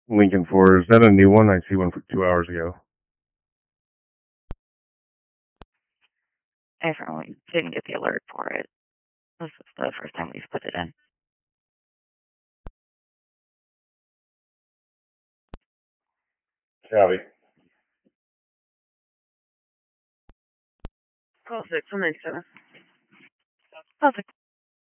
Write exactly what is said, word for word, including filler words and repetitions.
Lincoln for. Is that a new one? I see one for two hours ago. I definitely didn't get the alert for it. This is the first time we've put it in. Copy. Call six one nine seven. Perfect.